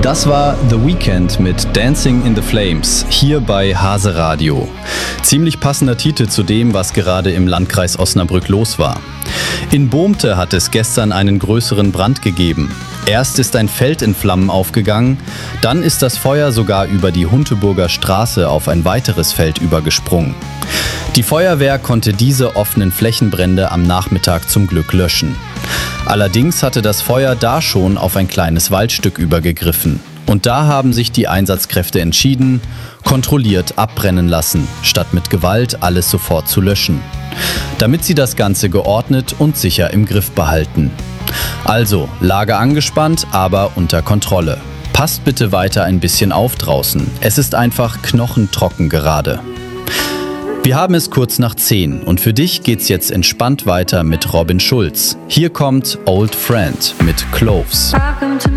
Das war The Weeknd mit Dancing in the Flames, hier bei Hase Radio. Ziemlich passender Titel zu dem, was gerade im Landkreis Osnabrück los war. In Bohmte hat es gestern einen größeren Brand gegeben. Erst ist ein Feld in Flammen aufgegangen, dann ist das Feuer sogar über die Hunteburger Straße auf ein weiteres Feld übergesprungen. Die Feuerwehr konnte diese offenen Flächenbrände am Nachmittag zum Glück löschen. Allerdings hatte das Feuer da schon auf ein kleines Waldstück übergegriffen. Und da haben sich die Einsatzkräfte entschieden, kontrolliert abbrennen lassen, statt mit Gewalt alles sofort zu löschen. Damit sie das Ganze geordnet und sicher im Griff behalten. Also, Lage angespannt, aber unter Kontrolle. Passt bitte weiter ein bisschen auf draußen. Es ist einfach knochentrocken gerade. Wir haben es kurz nach 10 und für dich geht's jetzt entspannt weiter mit Robin Schulz. Hier kommt Old Friend mit Cloves.